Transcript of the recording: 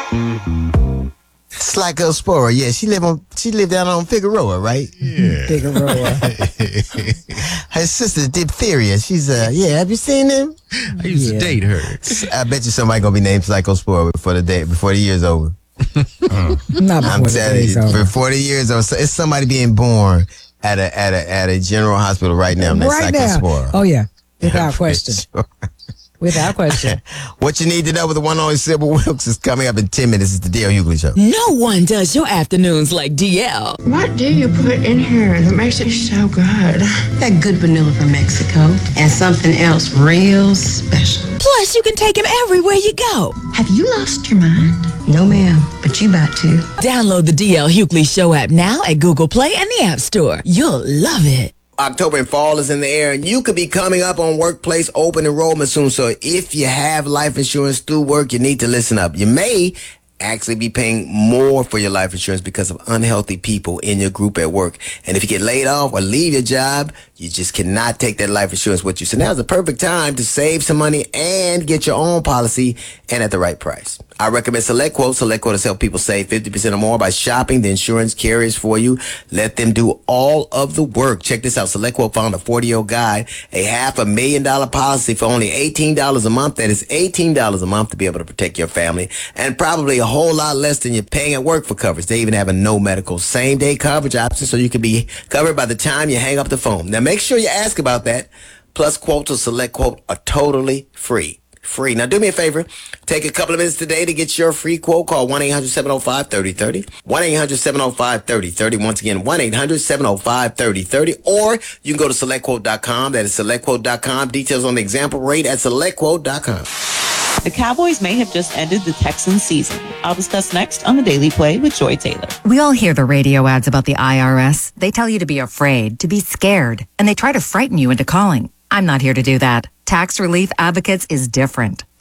Cyclospora, yeah, she lived down on Figueroa, right? Yeah. Figueroa. Her sister Diphtheria, she's have you seen them? I used to date her. I bet you somebody gonna be named Cyclospora before the year's over. Not I'm before the telling day's you, over. before the year's over, it's somebody being born at a general hospital right now. Named Right now. Cyclospora. Oh, yeah. Without question. Sure. Without question. What you need to know with the one and only Sybil Wilkes is coming up in 10 minutes. It's the D.L. Hughley Show. No one does your afternoons like DL. What do you put in here that makes it so good? That good vanilla from Mexico and something else real special. Plus, you can take him everywhere you go. Have you lost your mind? No, ma'am, but you about to. Download the DL Hughley Show app now at Google Play and the App Store. You'll love it. October and fall is in the air, and you could be coming up on workplace open enrollment soon. So if you have life insurance through work, you need to listen up. You may actually be paying more for your life insurance because of unhealthy people in your group at work. And if you get laid off or leave your job, you just cannot take that life insurance with you. So now's the perfect time to save some money and get your own policy, and at the right price. I recommend SelectQuote. SelectQuote has helped people save 50% or more by shopping the insurance carriers for you. Let them do all of the work. Check this out. SelectQuote found a 40-year guide, a $500,000 policy for only $18 a month. That is $18 a month to be able to protect your family, and probably a whole lot less than you're paying at work for coverage. They even have a no medical same-day coverage option, so you can be covered by the time you hang up the phone. Now, make sure you ask about that. Plus, quotes or SelectQuote are totally free. Now, do me a favor. Take a couple of minutes today to get your free quote. Call 1-800-705-3030. 1-800-705-3030. Once again, 1-800-705-3030. Or you can go to SelectQuote.com. That is SelectQuote.com. Details on the example rate at SelectQuote.com. The Cowboys may have just ended the Texans season. I'll discuss next on the Daily Play with Joy Taylor. We all hear the radio ads about the IRS. They tell you to be afraid, to be scared, and they try to frighten you into calling. I'm not here to do that. Tax Relief Advocates is different.